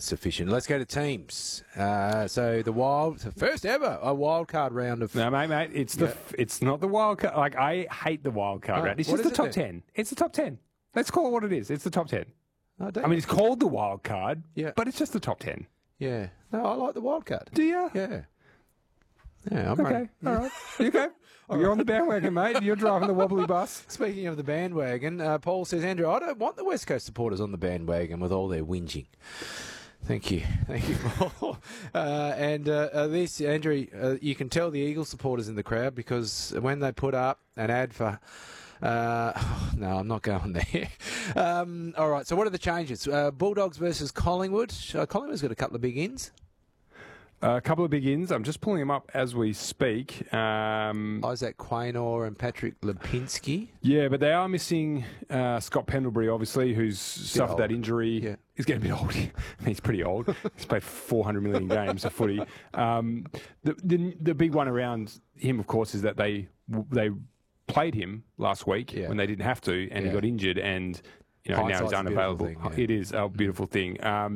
sufficient. Let's go to teams. So the first ever a wild card round of. No, mate, it's not the wild card. Like, I hate the wild card round. It's just the top 10. It's the top 10. Let's call it what it is. It's the top 10. I mean, it's called the wild card, but it's just the top 10. Yeah. No, I like the wild card. Do you? Yeah. Yeah, I'm okay. All right. You okay? You're on the bandwagon, mate. You're driving the wobbly bus. Speaking of the bandwagon, Paul says, Andrew, I don't want the West Coast supporters on the bandwagon with all their whinging. Thank you, Paul. This, Andrew, you can tell the Eagles supporters in the crowd because when they put up an ad for... no, I'm not going there. All right, so what are the changes? Bulldogs versus Collingwood. Collingwood's got a couple of big ins. A couple of big ins. I'm just pulling them up as we speak. Isaac Quaynor and Patrick Lipinski. Yeah, but they are missing Scott Pendlebury, obviously, who's suffered that injury. Yeah. He's getting a bit old. He's pretty old. He's played 400 million games of footy. The big one around him, of course, is that they played him last week when they didn't have to, and he got injured, and now he's unavailable. It is a beautiful thing.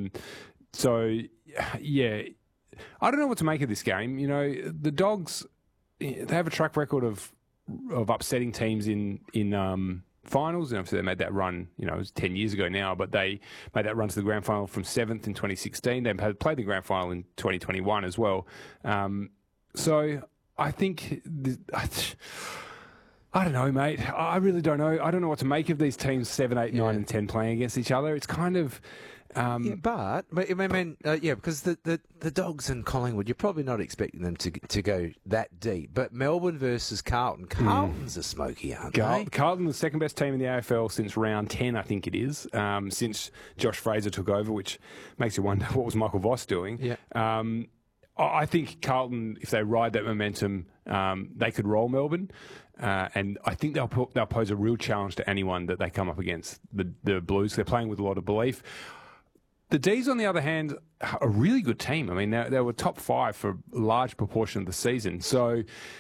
I don't know what to make of this game. The Dogs, they have a track record of upsetting teams in finals. And obviously they made that run, it was 10 years ago now, but they made that run to the grand final from 7th in 2016. They played the grand final in 2021 as well. So I think... I don't know, mate. I really don't know. I don't know what to make of these teams 7, 8, 9 and 10 playing against each other. It's kind of... because the Dogs and Collingwood, you're probably not expecting them to go that deep. But Melbourne versus Carlton. Carlton's a smoky, aren't they? Carlton, the second best team in the AFL since round 10, I think it is, since Josh Fraser took over, which makes you wonder what was Michael Voss doing. Yeah. I think Carlton, if they ride that momentum, they could roll Melbourne. And I think they'll pose a real challenge to anyone that they come up against. The Blues, they're playing with a lot of belief. The D's, on the other hand, are a really good team. I mean, they were top 5 for a large proportion of the season. So,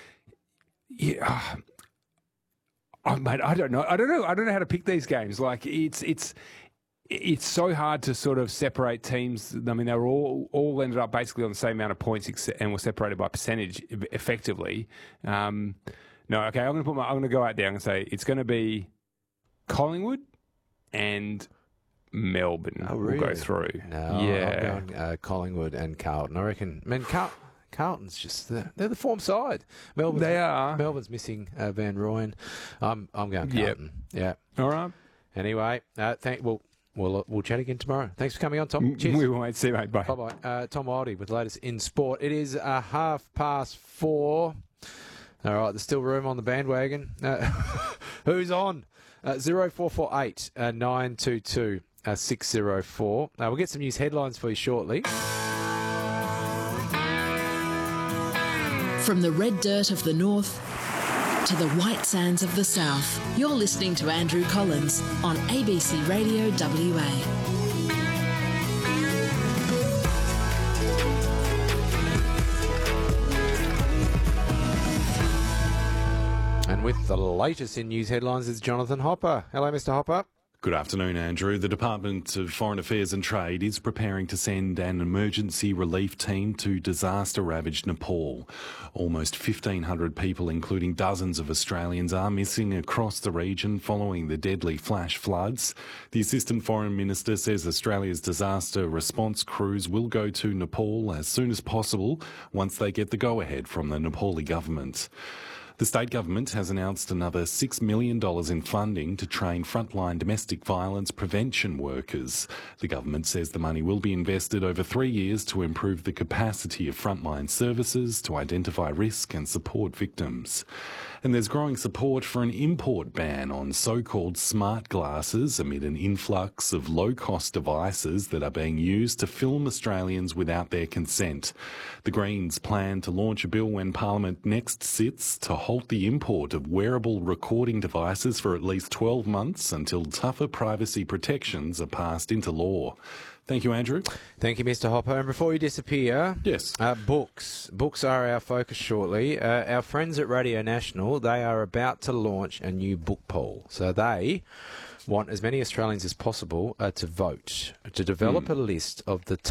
mate, I don't know. I don't know how to pick these games. Like, it's so hard to sort of separate teams. I mean, they were all ended up basically on the same amount of points and were separated by percentage effectively. I'm going to go out there. I'm going to say it's going to be Collingwood and Melbourne will go through. No, I'm going Collingwood and Carlton. I reckon. Man, Carlton's just they're the form side. They are. Melbourne's missing Van Rooyen. I'm going Carlton. Yeah. All right. Anyway, we'll chat again tomorrow. Thanks for coming on, Tom. Cheers. We will, mate. See you, mate. Bye. Bye. Tom Wildy with the latest in sport. It is 4:30. All right, there's still room on the bandwagon. Who's on? 0448 922 604. We'll get some news headlines for you shortly. From the red dirt of the north to the white sands of the south, you're listening to Andrew Collins on ABC Radio WA. And with the latest in news headlines is Jonathan Hopper. Hello, Mr. Hopper. Good afternoon, Andrew. The Department of Foreign Affairs and Trade is preparing to send an emergency relief team to disaster-ravaged Nepal. Almost 1,500 people, including dozens of Australians, are missing across the region following the deadly flash floods. The Assistant Foreign Minister says Australia's disaster response crews will go to Nepal as soon as possible once they get the go-ahead from the Nepali government. The state government has announced another $6 million in funding to train frontline domestic violence prevention workers. The government says the money will be invested over 3 years to improve the capacity of frontline services to identify risk and support victims. And there's growing support for an import ban on so-called smart glasses amid an influx of low-cost devices that are being used to film Australians without their consent. The Greens plan to launch a bill when Parliament next sits to halt the import of wearable recording devices for at least 12 months until tougher privacy protections are passed into law. Thank you, Andrew. Thank you, Mr. Hopper. And before you disappear, yes, books. Books are our focus shortly. Our friends at Radio National, they are about to launch a new book poll. So they want as many Australians as possible to vote, to develop a list of the